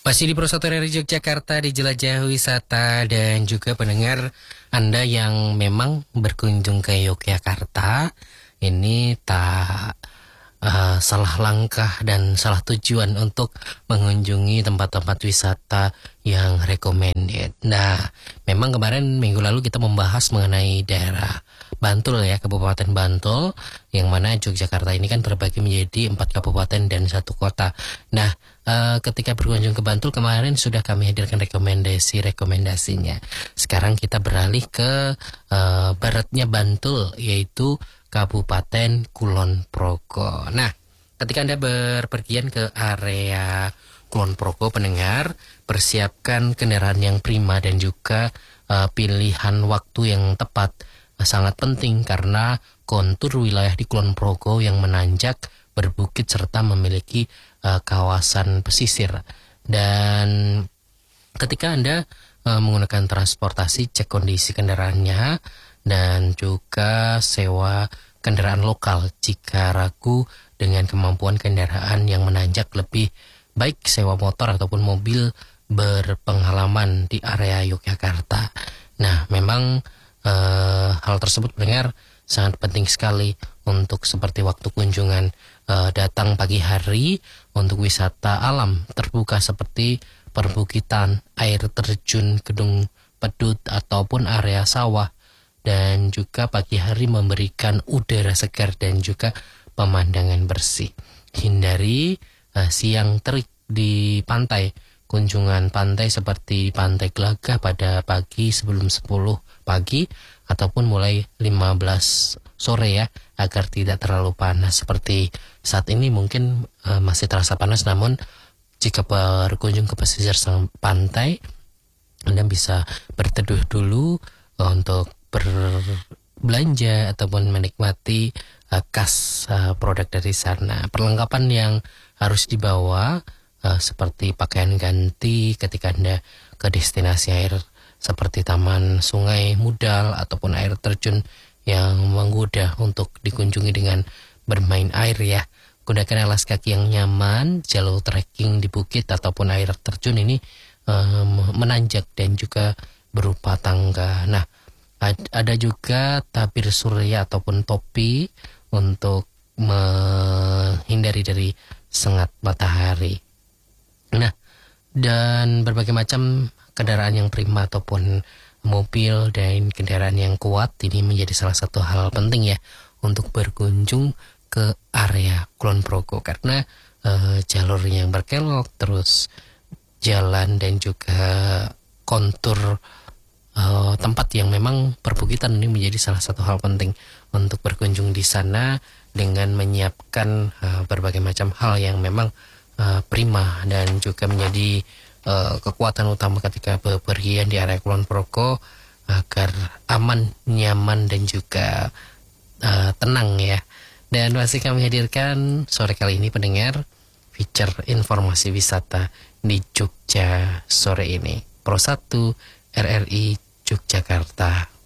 Masih di Pro 1 dari Yogyakarta di Jelajah Wisata dan juga pendengar Anda yang memang berkunjung ke Yogyakarta ini tak salah langkah dan salah tujuan untuk mengunjungi tempat-tempat wisata yang recommended. Nah, memang kemarin minggu lalu kita membahas mengenai daerah Bantul ya, Kabupaten Bantul, yang mana Yogyakarta ini kan terbagi menjadi 4 kabupaten dan 1 kota. Nah, ketika berkunjung ke Bantul kemarin sudah kami hadirkan rekomendasinya. Sekarang kita beralih ke baratnya Bantul, yaitu Kabupaten Kulon Progo. Nah, ketika Anda berpergian ke area Kulon Progo, pendengar, persiapkan kendaraan yang prima dan juga pilihan waktu yang tepat. Sangat penting karena kontur wilayah di Kulon Progo yang menanjak, berbukit serta memiliki kawasan pesisir. Dan ketika Anda menggunakan transportasi, cek kondisi kendaraannya dan juga sewa kendaraan lokal. Jika ragu dengan kemampuan kendaraan yang menanjak, lebih baik sewa motor ataupun mobil berpengalaman di area Yogyakarta. Nah, memang hal tersebut pendengar sangat penting sekali untuk seperti waktu kunjungan datang pagi hari untuk wisata alam terbuka seperti perbukitan, air terjun, Gedung Pedut ataupun area sawah, dan juga pagi hari memberikan udara segar dan juga pemandangan bersih. Hindari siang terik di pantai. Kunjungan pantai seperti Pantai Glagah pada pagi sebelum 10 pagi ataupun mulai 15 sore ya, agar tidak terlalu panas. Seperti saat ini mungkin masih terasa panas, namun jika berkunjung ke pesisir sang pantai, Anda bisa berteduh dulu untuk berbelanja ataupun menikmati khas produk dari sana. Perlengkapan yang harus dibawa seperti pakaian ganti ketika Anda ke destinasi air seperti taman sungai Mudal ataupun air terjun yang menggoda untuk dikunjungi dengan bermain air ya. Gunakan alas kaki yang nyaman. Jalur trekking di bukit ataupun air terjun ini menanjak dan juga berupa tangga. Nah, ada juga tabir surya ataupun topi untuk menghindari dari sengat matahari. Nah, dan berbagai macam kendaraan yang prima ataupun mobil dan kendaraan yang kuat ini menjadi salah satu hal penting ya untuk berkunjung ke area Kulon Progo, karena jalurnya yang berkelok, terus jalan dan juga kontur tempat yang memang perbukitan ini menjadi salah satu hal penting untuk berkunjung di sana dengan menyiapkan berbagai macam hal yang memang prima dan juga menjadi kekuatan utama ketika bepergian di area Kulon Progo agar aman, nyaman dan juga tenang ya. Dan masih kami hadirkan sore kali ini pendengar feature informasi wisata di Jogja sore ini. Pro 1 RRI Yogyakarta.